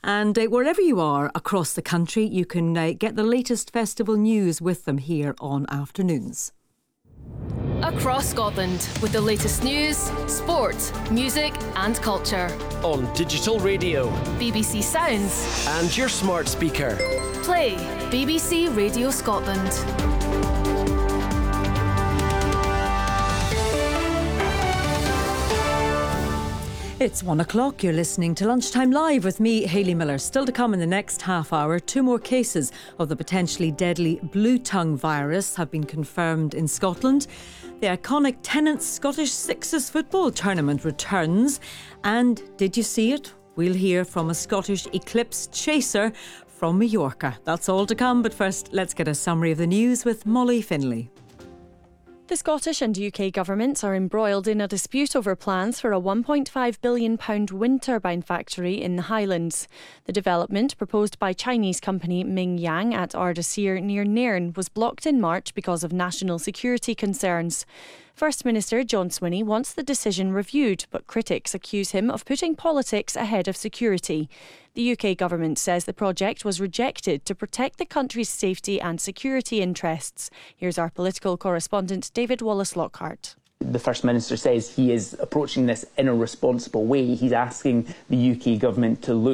And wherever you are across the country, you can get the latest festival news with them here on Afternoons. Across Scotland, with the latest news, sport, music and culture. On digital radio, BBC Sounds and your smart speaker. Play BBC Radio Scotland. It's 1 o'clock. You're listening to Lunchtime Live with me, Hayley Miller. Still to come in the next half hour, 2 more cases of the potentially deadly blue tongue virus have been confirmed in Scotland. The iconic Tennent's Scottish Sixes football tournament returns. And did you see it? We'll hear from a Scottish eclipse chaser from Mallorca. That's all to come, but first let's get a summary of the news with Molly Finlay. The Scottish and UK governments are embroiled in a dispute over plans for a £1.5 billion wind turbine factory in the Highlands. The development, proposed by Chinese company Mingyang at Ardasir near Nairn, was blocked in March because of national security concerns. First Minister John Swinney wants the decision reviewed, but critics accuse him of putting politics ahead of security. The UK government says the project was rejected to protect the country's safety and security interests. Here's our political correspondent David Wallace-Lockhart. The First Minister says he is approaching this in a responsible way. He's asking the UK government to look